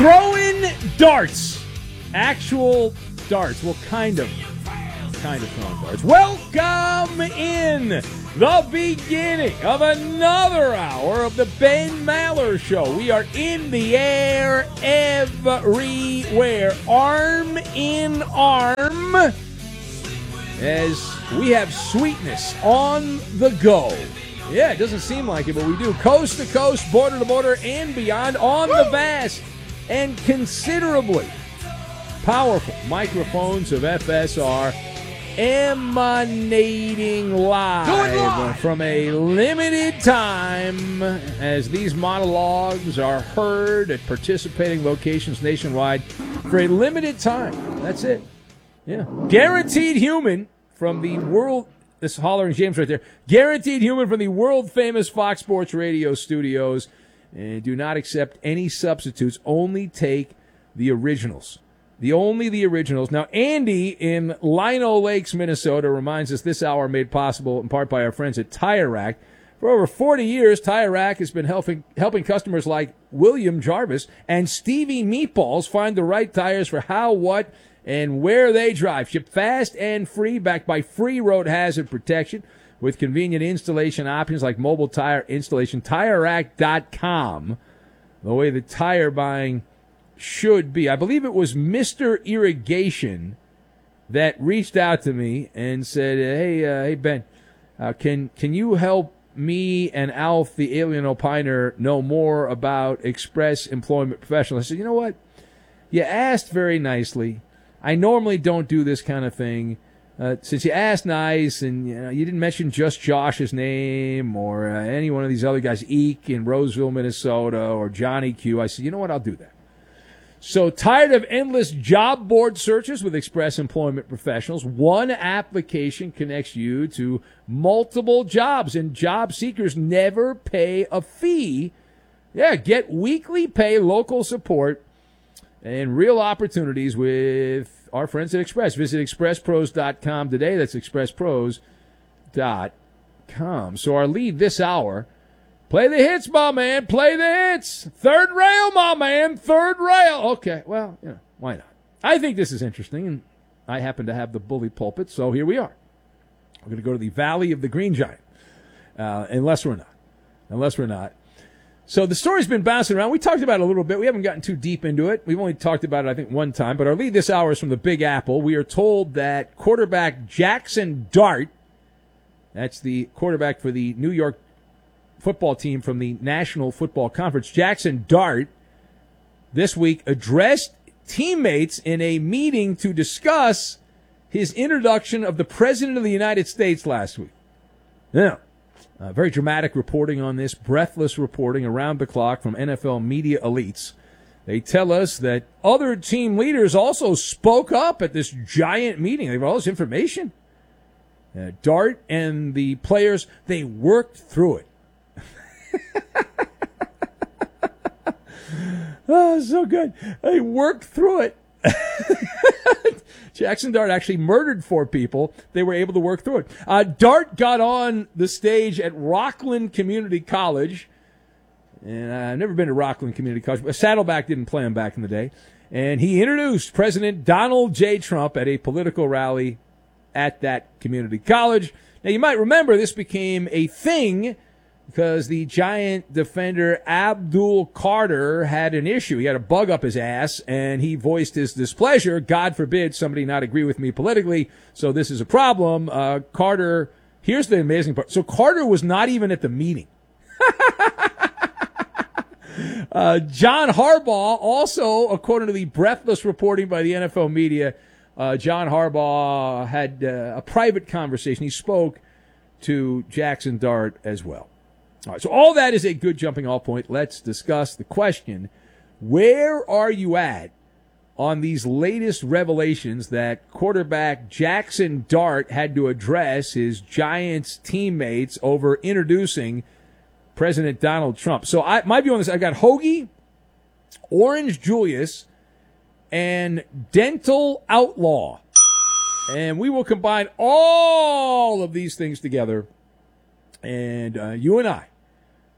Throwing darts. Actual darts. Well, kind of throwing darts. Welcome in the beginning of another hour of the Ben Maller Show. We are in the air everywhere, arm in arm, as we have sweetness on the go. Yeah, it doesn't seem like it, but we do. Coast to coast, border to border, and beyond on the vast and considerably powerful microphones of FSR, emanating live from a limited time as these monologues are heard at participating locations nationwide for a limited time. That's it. Yeah. Guaranteed human from the world. This is Hollering James right there. Guaranteed human from the world-famous Fox Sports Radio studios. And do not accept any substitutes. Only take the originals. Only the originals. Now, Andy in Lino Lakes, Minnesota, reminds us this hour made possible in part by our friends at Tire Rack. For over 40 years, Tire Rack has been helping customers like William Jarvis and Stevie Meatballs find the right tires for how, what, and where they drive. Ship fast and free, backed by free road hazard protection with convenient installation options like mobile tire installation. TireRack.com, the way the tire buying should be. I believe it was Mr. Irrigation that reached out to me and said, hey Ben, can you help me and Alf, the alien opiner, know more about Express Employment Professionals? I said, you know what? You asked very nicely. I normally don't do this kind of thing. Since you asked nice and you didn't mention just Josh's name or any one of these other guys, Eek in Roseville, Minnesota, or Johnny Q, I said, you know what? I'll do that. So tired of endless job board searches with Express Employment Professionals? One application connects you to multiple jobs, and job seekers never pay a fee. Yeah, get weekly pay, local support, and real opportunities with our friends at Express. Visit expresspros.com today. That's expresspros.com. So our lead this hour, play the hits, my man. Play the hits. Third rail, my man. Third rail. Okay, well, why not? I think this is interesting, and I happen to have the bully pulpit, so here we are. We're going to go to the Valley of the Green Giant, unless we're not. So the story's been bouncing around. We talked about it a little bit. We haven't gotten too deep into it. We've only talked about it, I think, one time. But our lead this hour is from the Big Apple. We are told that quarterback Jackson Dart, that's the quarterback for the New York football team from the National Football Conference, Jackson Dart, this week addressed teammates in a meeting to discuss his introduction of the President of the United States last week. Now, very dramatic reporting on this, breathless reporting around the clock from NFL media elites. They tell us that other team leaders also spoke up at this giant meeting. They have all this information. Dart and the players, they worked through it. Oh, so good. They worked through it. Jackson Dart actually murdered 4 people. They were able to work through it. Dart got on the stage at Rockland Community College. And I've never been to Rockland Community College, but Saddleback didn't play him back in the day. And he introduced President Donald J. Trump at a political rally at that community college. Now, you might remember this became a thing because the Giant defender Abdul Carter had an issue. He had a bug up his ass, and he voiced his displeasure. God forbid somebody not agree with me politically, so this is a problem. Carter, here's the amazing part. So Carter was not even at the meeting. John Harbaugh, also, according to the breathless reporting by the NFL media, John Harbaugh had a private conversation. He spoke to Jackson Dart as well. All right, so all that is a good jumping off point. Let's discuss the question, where are you at on these latest revelations that quarterback Jackson Dart had to address his Giants teammates over introducing President Donald Trump? So my view on this, I got Hoagie, Orange Julius, and Dental Outlaw. And we will combine all of these things together. And you and I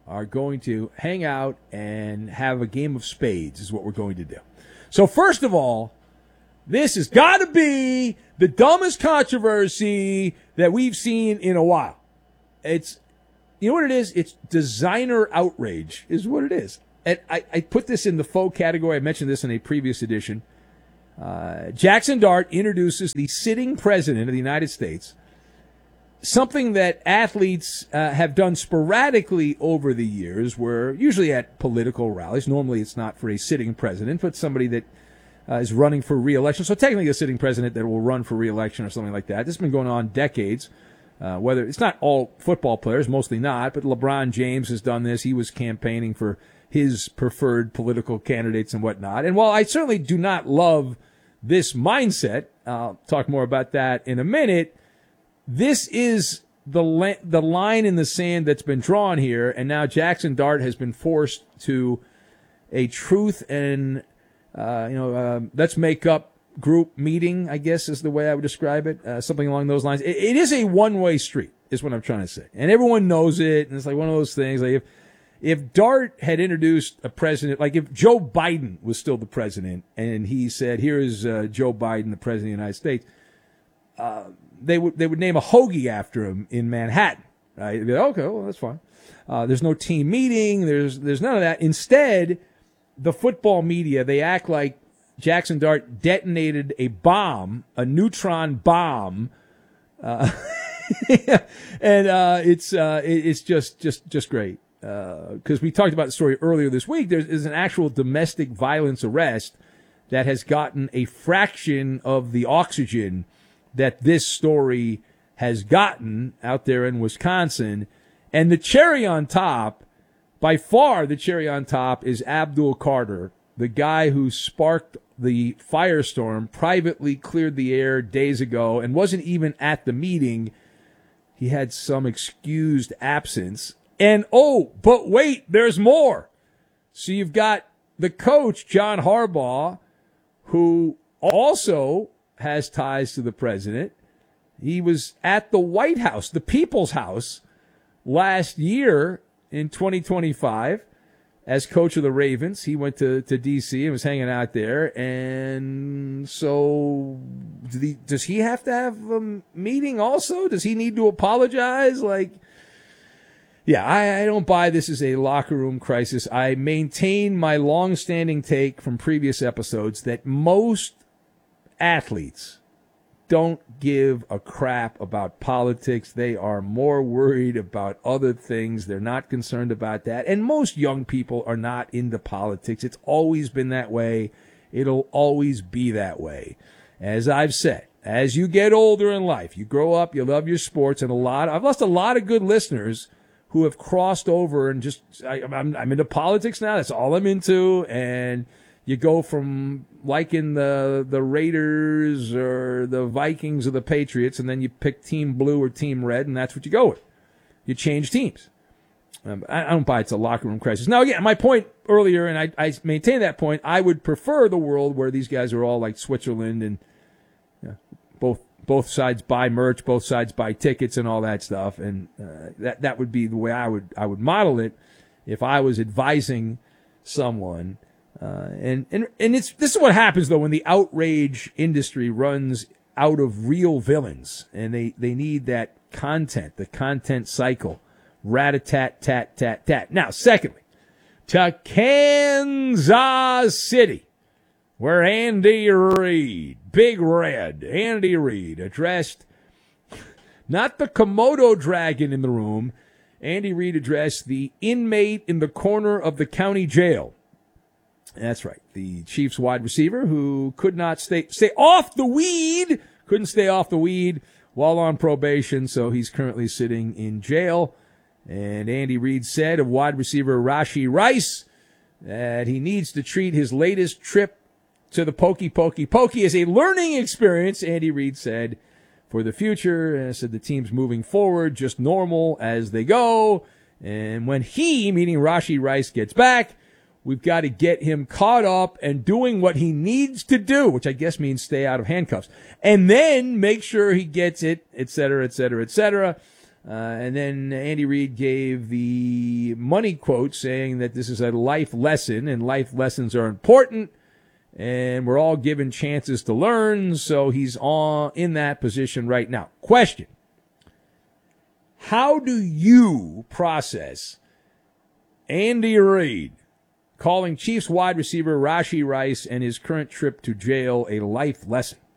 are going to hang out and have a game of spades is what we're going to do. So first of all, this has got to be the dumbest controversy that we've seen in a while. It's, you know what it is? It's designer outrage is what it is. And I put this in the faux category. I mentioned this in a previous edition. Jackson Dart introduces the sitting president of the United States, something that athletes have done sporadically over the years, where usually at political rallies. Normally it's not for a sitting president, but somebody that is running for re-election. So technically a sitting president that will run for re-election or something like that. This has been going on decades. Whether it's not all football players, mostly not, but LeBron James has done this. He was campaigning for his preferred political candidates and whatnot. And while I certainly do not love this mindset, I'll talk more about that in a minute, this is the line in the sand that's been drawn here, and now Jackson Dart has been forced to a truth and, let's make up group meeting, I guess is the way I would describe it, something along those lines. It is a one-way street, is what I'm trying to say. And everyone knows it, and it's like one of those things, like if Dart had introduced a president, like if Joe Biden was still the president and he said, here is Joe Biden, the president of the United States, they would name a hoagie after him in Manhattan, right? They'd be like, okay, well, that's fine. There's no team meeting. There's none of that. Instead, the football media, they act like Jackson Dart detonated a bomb, a neutron bomb, and it's just great. Because we talked about the story earlier this week. There's an actual domestic violence arrest that has gotten a fraction of the oxygen that this story has gotten out there in Wisconsin. And the cherry on top, by far the cherry on top, is Abdul Carter, the guy who sparked the firestorm, privately cleared the air days ago and wasn't even at the meeting. He had some excused absence. And, oh, but wait, there's more. So you've got the coach, John Harbaugh, who also has ties to the president. He was at the White House, the People's House, last year in 2025 as coach of the Ravens. He went to D.C. and was hanging out there. And so does he have to have a meeting also? Does he need to apologize? Yeah, I don't buy this as a locker room crisis. I maintain my long-standing take from previous episodes that most athletes don't give a crap about politics. They are more worried about other things. They're not concerned about that. And most young people are not into politics. It's always been that way. It'll always be that way. As I've said, as you get older in life, you grow up, you love your sports, and I've lost a lot of good listeners who have crossed over and just, I'm into politics now. That's all I'm into. And you go from liking the Raiders or the Vikings or the Patriots, and then you pick Team Blue or Team Red, and that's what you go with. You change teams. I don't buy it's a locker room crisis. Now, again, my point earlier, and I maintain that point, I would prefer the world where these guys are all like Switzerland and both sides buy merch, both sides buy tickets and all that stuff, and that would be the way I would model it if I was advising someone. And this is what happens though when the outrage industry runs out of real villains, and they need that content, the content cycle, rat-a-tat-tat-tat-tat. Now, secondly, to Kansas City, where Andy Reid, Big Red, Andy Reid addressed not the Komodo dragon in the room. Andy Reid addressed the inmate in the corner of the county jail. That's right. The Chiefs wide receiver who could not stay off the weed, couldn't stay off the weed while on probation, so he's currently sitting in jail. And Andy Reid said of wide receiver Rashee Rice that he needs to treat his latest trip to the Pokey as a learning experience, Andy Reid said, for the future. And said the team's moving forward, just normal as they go. And when he, meaning Rashee Rice, gets back, we've got to get him caught up and doing what he needs to do, which I guess means stay out of handcuffs. And then make sure he gets it, et cetera, et cetera, et cetera. And then Andy Reid gave the money quote saying that this is a life lesson and life lessons are important and we're all given chances to learn. So he's in that position right now. Question. How do you process Andy Reid calling Chiefs wide receiver Rashee Rice and his current trip to jail a life lesson?